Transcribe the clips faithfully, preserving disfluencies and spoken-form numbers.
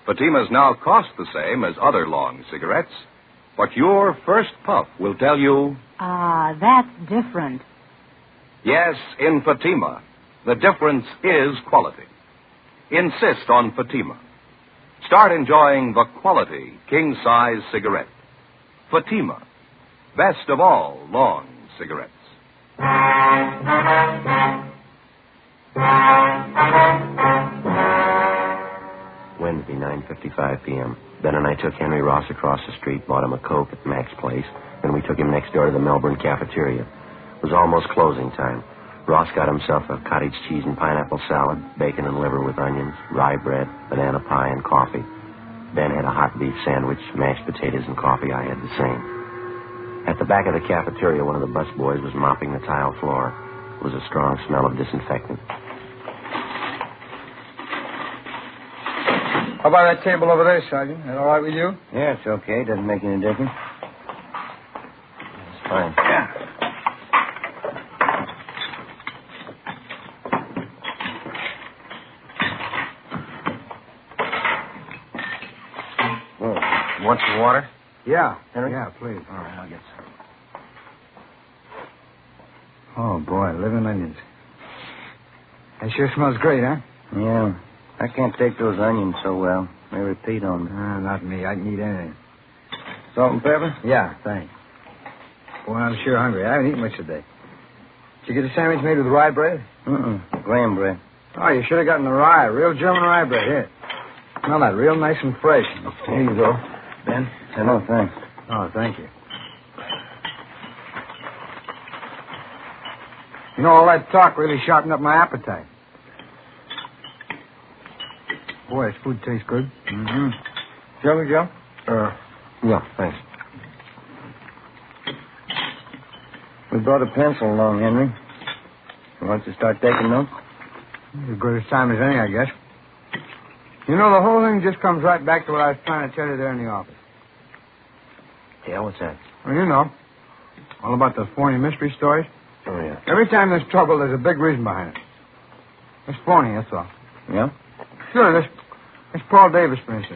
Fatimas now cost the same as other long cigarettes, but your first puff will tell you... Ah, that's different. Yes, in Fatima, the difference is quality. Insist on Fatima. Start enjoying the quality king-size cigarette. Fatima, best of all long cigarettes. Wednesday, nine fifty-five p.m. Ben and I took Henry Ross across the street, bought him a Coke at Mac's place, then we took him next door to the Melbourne cafeteria. It was almost closing time. Ross got himself a cottage cheese and pineapple salad, bacon and liver with onions, rye bread, banana pie, and coffee. Ben had a hot beef sandwich, mashed potatoes, and coffee. I had the same. At the back of the cafeteria, one of the bus boys was mopping the tile floor. It was a strong smell of disinfectant. How about that table over there, Sergeant? That all right with you? Yeah, it's okay. Doesn't make any difference. It's fine. Yeah. Well, you want some water? Yeah. Henry? Yeah, please. All right, I'll get some. Oh, boy, living onions. That sure smells great, huh? Yeah. I can't take those onions so well. They repeat on me. Ah, not me. I can eat anything. Salt and pepper? Yeah, thanks. Boy, I'm sure hungry. I haven't eaten much today. Did you get a sandwich made with rye bread? Mm-mm. Graham bread. Oh, you should have gotten the rye. Real German rye bread. Here. Smell that. Real nice and fresh. Here you go. Ben? No, thanks. Oh, thank you. You know, all that talk really sharpened up my appetite. Boy, this food tastes good. Mm-hmm. Sugar, Joe? Uh, yeah, thanks. We brought a pencil along, Henry. You want to start taking notes? As good as time as any, I guess. You know, the whole thing just comes right back to what I was trying to tell you there in the office. Yeah, what's that? Well, you know, all about those phony mystery stories. Oh, yeah. Every time there's trouble, there's a big reason behind it. It's phony, that's all. Yeah? Sure, this, this Paul Davis, for instance.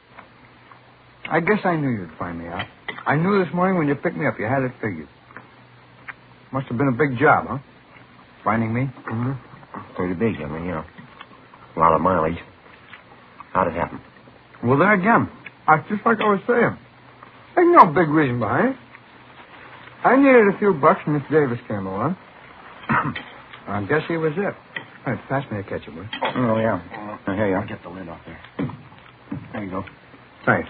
I guess I knew you'd find me out. I knew this morning when you picked me up, you had it figured. Must have been a big job, huh? Finding me? Mm-hmm. Pretty big, I mean, you know. A lot of mileage. How'd it happen? Well, there again. I, just like I was saying. There's no big reason behind it. I needed a few bucks and Miss Davis came along. I guess he was it. All right, pass me a ketchup, will you? Oh, yeah. Oh, here you are. I'll get the lid off there. There you go. Thanks.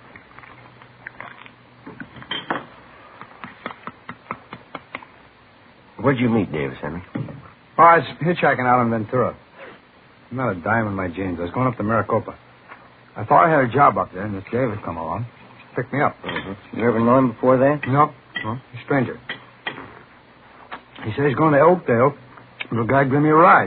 Where'd you meet Davis, Henry? Oh, I was hitchhiking out in Ventura. I'm not a dime in my jeans. I was going up to Maricopa. I thought I had a job up there, and Miss Davis come along. She picked me up. Mm-hmm. You ever know him before that? No, no, he's a stranger. He said he's going to Oakdale. The guy give me a ride.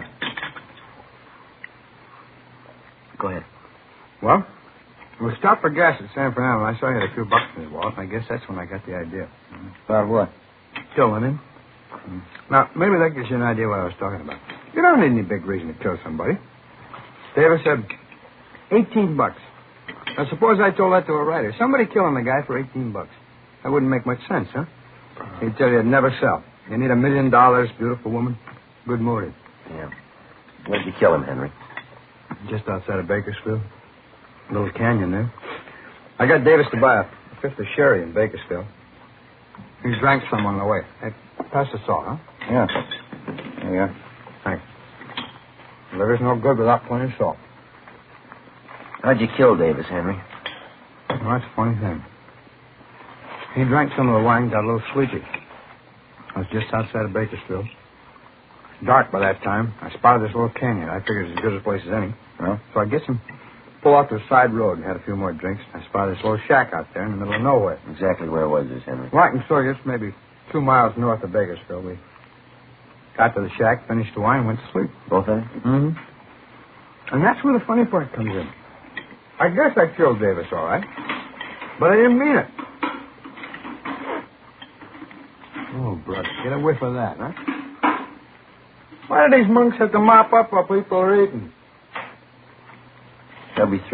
Go ahead. Well, we stopped for gas at San Fernando, and I saw he had a few bucks in his wallet, and I guess that's when I got the idea. Mm-hmm. About what? Killing him. Mm-hmm. Now, maybe that gives you an idea what I was talking about. You don't need any big reason to kill somebody. Davis said eighteen bucks. Now, suppose I told that to a writer. Somebody killing the guy for eighteen bucks. That wouldn't make much sense, huh? He'd tell you it'd never sell. You need a million dollars, beautiful woman, good motive. Yeah. Where'd you kill him, Henry? Just outside of Bakersfield. Little canyon there. I got Davis to buy a fifth of sherry in Bakersfield. He drank some on the way. Hey, pass the salt, huh? Yeah. There you are. Thanks. Liver's no good without plenty of salt. How'd you kill Davis, Henry? Well, that's a funny thing. He drank some of the wine, got a little sleepy. I was just outside of Bakersfield. Dark by that time. I spotted this little canyon. I figured it's as good a place as any. Well? So I get some pull off to the side road and had a few more drinks. I spotted this little shack out there in the middle of nowhere. Exactly where was this, Henry? Well, I can show you. It's maybe two miles north of Bakersfield. We got to the shack, finished the wine, and went to sleep. Both of them? Mm-hmm. And that's where the funny part comes in. I guess I killed Davis, all right. But I didn't mean it. Oh, brother, get a whiff of that, huh? Why do these monks have to mop up while people are eating? They'll be through.